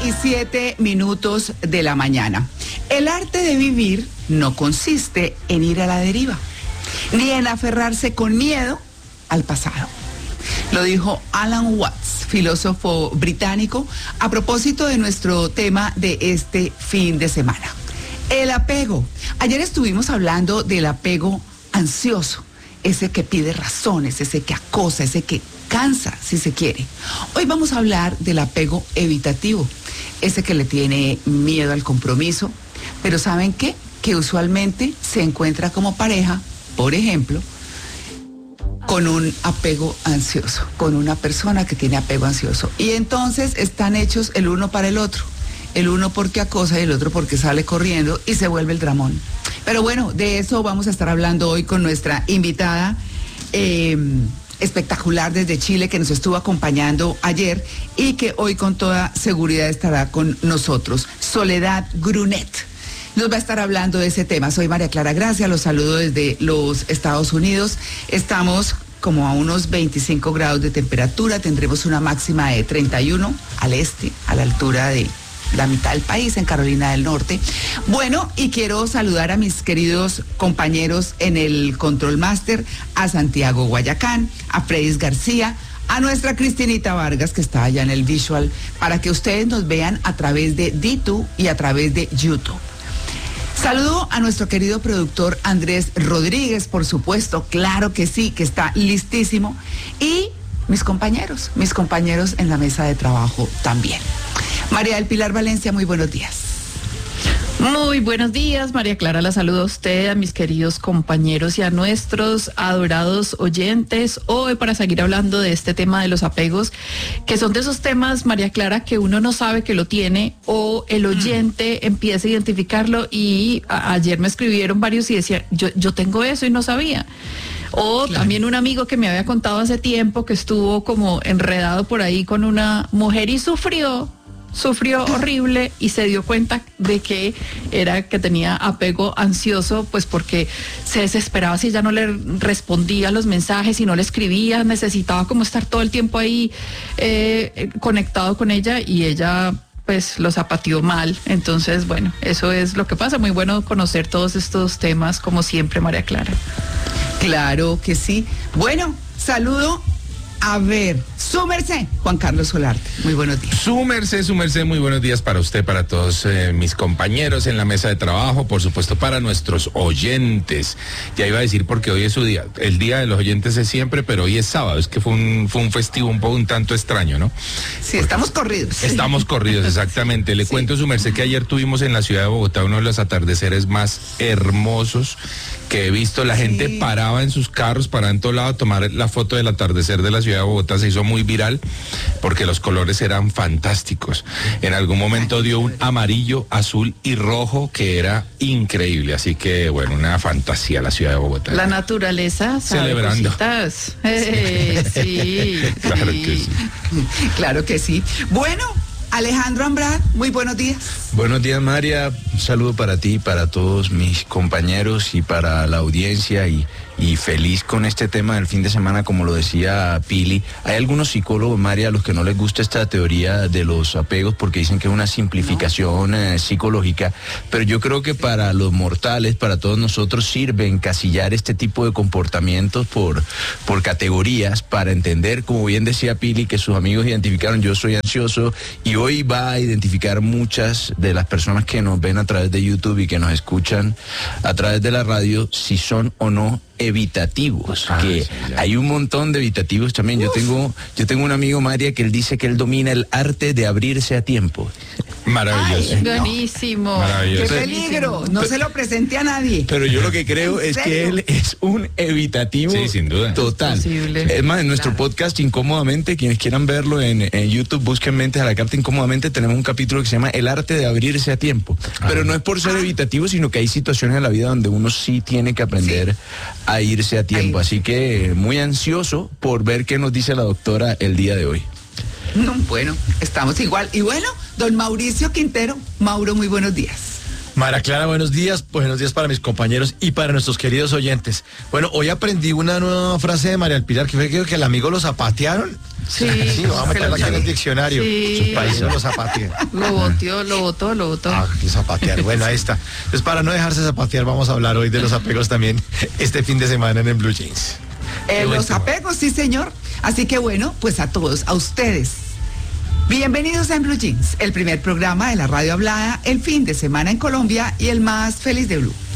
7:07 de la mañana. El arte de vivir no consiste en ir a la deriva, ni en aferrarse con miedo al pasado. Lo dijo Alan Watts, filósofo británico, a propósito de nuestro tema de este fin de semana. El apego. Ayer estuvimos hablando del apego ansioso, ese que pide razones, ese que acosa, ese que cansa, si se quiere. Hoy vamos a hablar del apego evitativo, ese que le tiene miedo al compromiso, pero ¿saben qué? Que usualmente se encuentra como pareja, por ejemplo, con un apego ansioso, con una persona que tiene apego ansioso. Y entonces están hechos el uno para el otro. El uno porque acosa y el otro porque sale corriendo y se vuelve el dramón. Pero bueno, de eso vamos a estar hablando hoy con nuestra invitada espectacular desde Chile, que nos estuvo acompañando ayer y que hoy con toda seguridad estará con nosotros. Soledad Grunet nos va a estar hablando de ese tema. Soy María Clara Gracia, los saludo desde los Estados Unidos. Estamos como a unos 25 grados de temperatura, tendremos una máxima de 31 al este, a la altura de la mitad del país, en Carolina del Norte. Bueno, y quiero saludar a mis queridos compañeros en el Control Master, a Santiago Guayacán, a Fredis García, a nuestra Cristinita Vargas, que está allá en el visual, para que ustedes nos vean a través de D2 y a través de YouTube. Saludo a nuestro querido productor Andrés Rodríguez, por supuesto, claro que sí, que está listísimo, y mis compañeros en la mesa de trabajo también. María del Pilar Valencia, muy buenos días. Muy buenos días, María Clara, la saludo a usted, a mis queridos compañeros y a nuestros adorados oyentes. Hoy para seguir hablando de este tema de los apegos, que son de esos temas, María Clara, que uno no sabe que lo tiene o el oyente empieza a identificarlo y ayer me escribieron varios y decían, yo tengo eso y no sabía. O claro. También un amigo que me había contado hace tiempo que estuvo como enredado por ahí con una mujer y sufrió horrible y se dio cuenta de que tenía apego ansioso, pues porque se desesperaba si ella no le respondía los mensajes, si no le escribía, necesitaba como estar todo el tiempo ahí conectado con ella y ella pues lo zapateó mal. Entonces, bueno, eso es lo que pasa. Muy bueno conocer todos estos temas, como siempre, María Clara. Claro que sí. Bueno, saludo. A ver, su merced, Juan Carlos Solarte, muy buenos días. Su merced, muy buenos días para usted, para todos mis compañeros en la mesa de trabajo, por supuesto para nuestros oyentes. Ya iba a decir porque hoy es su día, el día de los oyentes es siempre, pero hoy es sábado, es que fue un festivo un tanto extraño, ¿no? Sí, porque estamos corridos. Estamos corridos, exactamente. Le cuento, su merced, que ayer tuvimos en la ciudad de Bogotá uno de los atardeceres más hermosos que he visto. La gente paraba en sus carros, paraba en todo lado a tomar la foto del atardecer de la ciudad de Bogotá. Se hizo muy viral porque los colores eran fantásticos. En algún momento dio un amarillo, azul y rojo que era increíble. Así que, bueno, una fantasía la ciudad de Bogotá. La naturaleza celebrando. Sí. Claro que sí. Claro que sí. Bueno, Alejandro Ambrad, muy buenos días. Buenos días, María. Un saludo para ti, para todos mis compañeros y para la audiencia y feliz con este tema del fin de semana, como lo decía Pili. Hay algunos psicólogos, María, a los que no les gusta esta teoría de los apegos porque dicen que es una simplificación psicológica, pero yo creo que para los mortales, para todos nosotros, sirve encasillar este tipo de comportamientos por categorías para entender, como bien decía Pili, que sus amigos identificaron, yo soy ansioso, y hoy va a identificar muchas de las personas que nos ven a través de YouTube y que nos escuchan a través de la radio, si son o no evitativos, que hay un montón de evitativos también. Yo tengo un amigo, María, que él dice que él domina el arte de abrirse a tiempo. Maravilloso. Ay, buenísimo. Maravilloso. ¡Qué peligro! No se lo presente a nadie. Pero yo lo que creo es que él es un evitativo sin duda. Total. Es más, en nuestro podcast Incómodamente, quienes quieran verlo en YouTube, busquen Mentes a la Carta Incómodamente, tenemos un capítulo que se llama El arte de abrirse a tiempo. Pero no es por ser evitativo, sino que hay situaciones en la vida donde uno sí tiene que aprender a irse a tiempo. Así que muy ansioso por ver qué nos dice la doctora el día de hoy. No, bueno, estamos igual. Y bueno, don Mauricio Quintero. Mauro, muy buenos días. María Clara, buenos días para mis compañeros y para nuestros queridos oyentes. Bueno, hoy aprendí una nueva frase de María Pilar, que fue que el amigo lo zapatearon. Sí, vamos a meterla aquí en el diccionario. Sí. Su país lo zapatearon. Lo votó. Ah, zapatear. Bueno, ahí está. Entonces, para no dejarse zapatear, vamos a hablar hoy de los apegos también este fin de semana en el Blue Jeans. Los apegos, sí, señor. Así que bueno, pues a todos, a ustedes. Bienvenidos a En Blue Jeans, el primer programa de la radio hablada el fin de semana en Colombia y el más feliz de Blue.